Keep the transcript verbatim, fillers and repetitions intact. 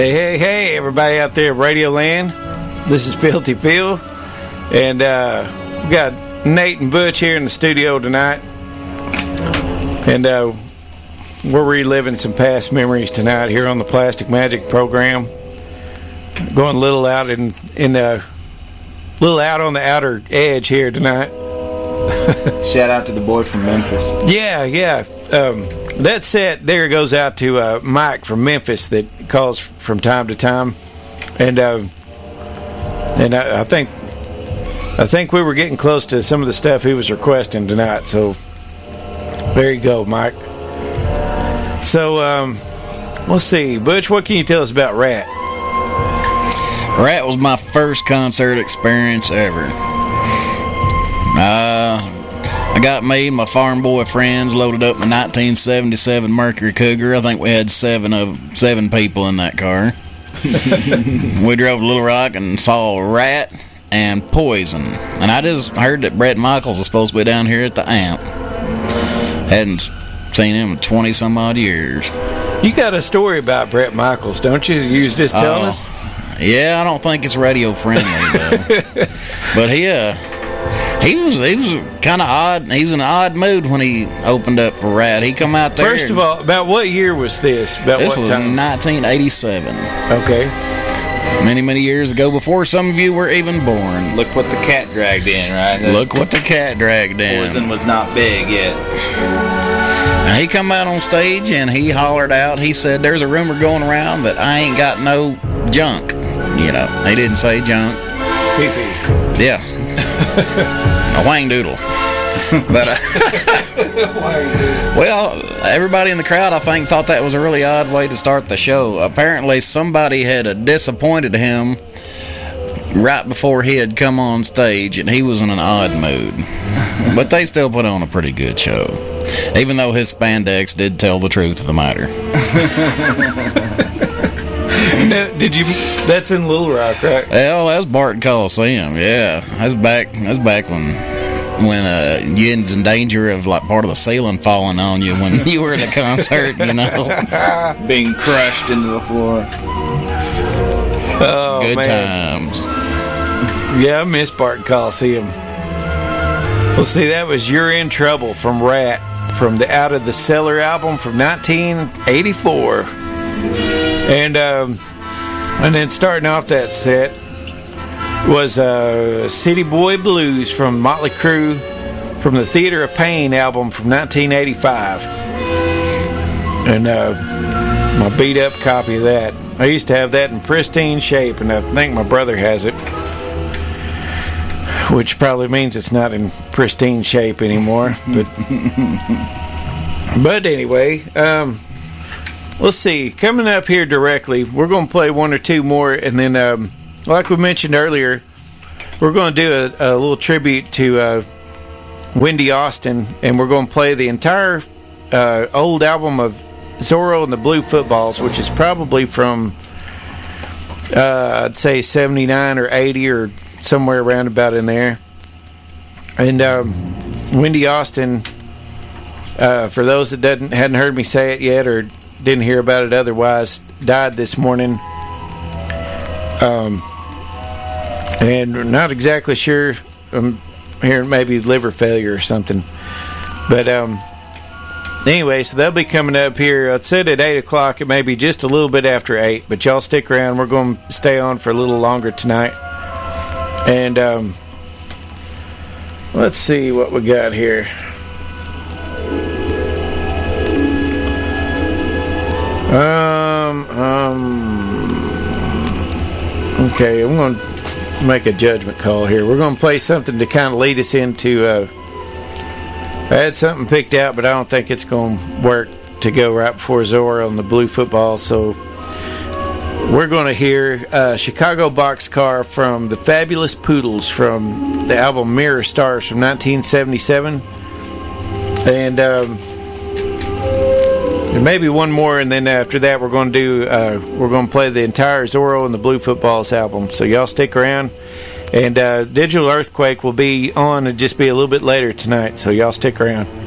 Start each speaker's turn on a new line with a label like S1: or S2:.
S1: Hey, hey, hey, everybody out there at Radio Land. This is Filthy Phil. And uh, we got Nate and Butch here in the studio tonight. And uh, we're reliving some past memories tonight here on the Plastic Magic program. Going a little out in, in uh, little out on the outer edge here tonight.
S2: Shout out to the boy from Memphis.
S1: Yeah, yeah. Um, that set there goes out to uh, Mike from Memphis that calls from time to time, and uh, and I, I think I think we were getting close to some of the stuff he was requesting tonight. So there you go, Mike. So um, let's see, Butch, what can you tell us about Rat?
S3: Rat was my first concert experience ever. Uh, I got me and my farm boy friends loaded up my nineteen seventy-seven Mercury Cougar. I think we had seven of seven people in that car. We drove to Little Rock and saw Rat and Poison. And I just heard that Bret Michaels was supposed to be down here at the Amp. Hadn't seen him in twenty some odd years.
S1: You got a story about Bret Michaels, don't you? You was just telling
S3: uh,
S1: us?
S3: Yeah, I don't think it's radio friendly though. But he uh He was he was kind of odd. He's in an odd mood when he opened up for Rat. He come out there.
S1: First of all, about what year was this? About
S3: this
S1: what
S3: was
S1: time?
S3: nineteen eighty-seven.
S1: Okay.
S3: Many, many years ago, before some of you were even born.
S2: Look what the cat dragged in, right?
S3: Look what the cat dragged in.
S2: Poison was not big yet.
S3: And he come out on stage and he hollered out. He said, "There's a rumor going around that I ain't got no junk." You know, he didn't say junk.
S1: Pee-pee.
S3: Yeah. A wang doodle. But uh, well, everybody in the crowd, I think, thought that was a really odd way to start the show. Apparently somebody had uh, disappointed him right before he had come on stage, and he was in an odd mood. But they still put on a pretty good show, even though his spandex did tell the truth of the matter.
S1: Now, did you? That's in Little Rock, right?
S3: Well, that's Barton Coliseum. Yeah, that's back. That's back when when uh, you was in danger of like part of the ceiling falling on you when you were at a concert. You know,
S2: being crushed into the floor.
S1: Oh,
S3: good
S1: man.
S3: times.
S1: Yeah, I miss Barton Coliseum. Well, see, that was "You're in Trouble" from Rat from the Out of the Cellar album from nineteen eighty-four. And um, and then starting off that set was uh, City Boy Blues from Motley Crue from the Theater of Pain album from nineteen eighty-five. And uh, my beat up copy of that. I used to have that in pristine shape, and I think my brother has it, which probably means it's not in pristine shape anymore. But but anyway, um, let's see. Coming up here directly, we're going to play one or two more, and then, um, like we mentioned earlier, we're going to do a, a little tribute to uh, Wendy Austin, and we're going to play the entire uh, old album of Zorro and the Blue Footballs, which is probably from, uh, I'd say, seventy-nine or eighty or somewhere around about in there. And um, Wendy Austin, uh, for those that doesn't hadn't heard me say it yet or didn't hear about it otherwise, died this morning. Um, and not exactly sure. I'm hearing maybe liver failure or something. But um, anyway, so they'll be coming up here. I said at eight o'clock. It may be just a little bit after eight, but y'all stick around. We're going to stay on for a little longer tonight. And um, let's see what we got here. Um, um, okay, I'm going to make a judgment call here. We're going to play something to kind of lead us into, uh, I had something picked out, but I don't think it's going to work to go right before Zorro and the Blue Football, so we're going to hear uh, Chicago Boxcar from the Fabulous Poodles from the album Mirror Stars from nineteen seventy-seven. And um, maybe one more, and then after that we're going to do uh, we're going to play the entire Zorro and the Blue Footballs album. So y'all stick around. And uh, Digital Earthquake will be on and just be a little bit later tonight, so y'all stick around.